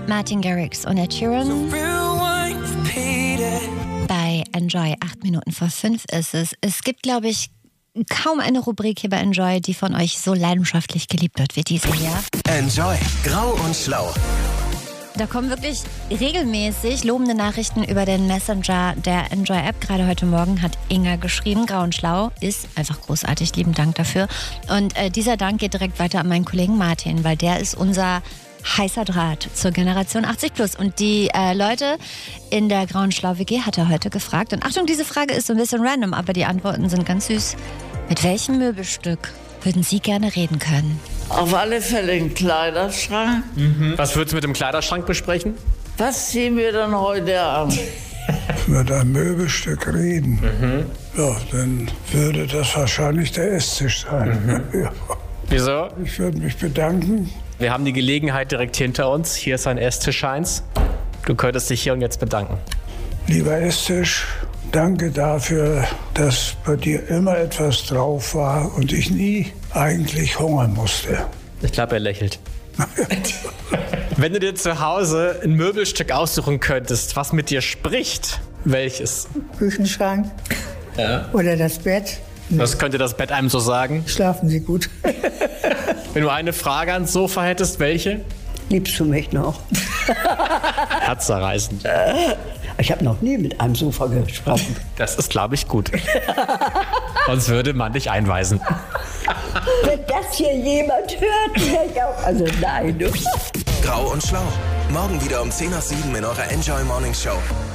Martin Garrix und Ed Sheeran. Bei Enjoy, 8 Minuten vor 5 ist es. Es gibt, glaube ich, kaum eine Rubrik hier bei Enjoy, die von euch so leidenschaftlich geliebt wird wie diese hier. Enjoy, grau und schlau. Da kommen wirklich regelmäßig lobende Nachrichten über den Messenger der Enjoy-App. Gerade heute Morgen hat Inga geschrieben, grau und schlau ist einfach großartig. Lieben Dank dafür. Und dieser Dank geht direkt weiter an meinen Kollegen Martin, weil der ist unser heißer Draht zur Generation 80+. Und die Leute in der Grau und Schlau WG hat er heute gefragt. Und Achtung, diese Frage ist so ein bisschen random, aber die Antworten sind ganz süß. Mit welchem Möbelstück würden Sie gerne reden können? Auf alle Fälle einen Kleiderschrank. Was würdest du mit dem Kleiderschrank besprechen? Was ziehen wir dann heute an? Mit einem Möbelstück reden. Ja, dann würde das wahrscheinlich der Esstisch sein. Ja. Wieso? Ich würde mich bedanken. Wir haben die Gelegenheit direkt hinter uns. Hier ist ein Esstisch, Heinz. Du könntest dich hier und jetzt bedanken. Lieber Esstisch, danke dafür, dass bei dir immer etwas drauf war und ich nie eigentlich hungern musste. Ich glaube, er lächelt. Wenn du dir zu Hause ein Möbelstück aussuchen könntest, was mit dir spricht, welches? Küchenschrank. Ja. Oder das Bett. Was könnte das Bett einem so sagen? Schlafen Sie gut. Wenn du eine Frage ans Sofa hättest, welche? Liebst du mich noch? Herzzerreißend. Ich habe noch nie mit einem Sofa gesprochen. Das ist, glaube ich, gut. Sonst würde man dich einweisen. Wenn das hier jemand hört, wäre ich auch. Also nein. Grau und schlau. Morgen wieder um 10 nach 7 in eurer Enjoy Morning Show.